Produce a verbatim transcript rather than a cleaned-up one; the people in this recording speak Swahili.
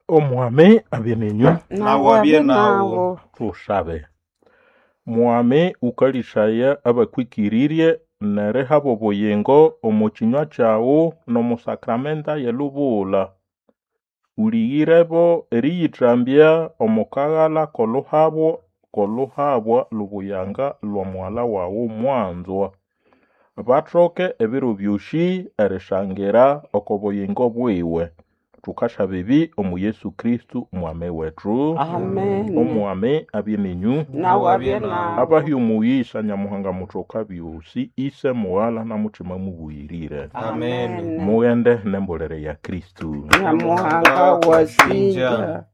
Omwami abye ninyu nawe abye nawo. tusabe. Mwami ukalishaya abakwikiririe nerehabo obuyingo omu kinywa kyawu nomu sakramenta yelubula. Ulighirebo eriyithambya omukaghala koluhabwo koluhabwa lubuyanga lwa mwala wawu mwanzwa. Bathoke ebiro byoshi erishangira oko buyingo bwiwe. Tukasaba ebi omu Yesu Kristu mwami wethu. Amen. Omwami abye ninyu nawe abye nawo. abahyomuyisha Nyamuhanga muthoka byosi ise mughala na muthima mubuyirire. Amen. Mughende nembulere ya Kristu. Nyamuhanga wasinja.